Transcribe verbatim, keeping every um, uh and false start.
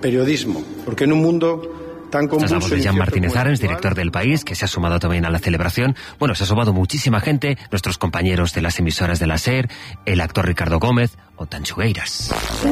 periodismo, porque en un mundo tan convulso... Esta es la voz de Jan Martínez Arens, director del País, que se ha sumado también a la celebración. Bueno, se ha sumado muchísima gente, nuestros compañeros de las emisoras de la SER, el actor Ricardo Gómez o Tanchugueiras.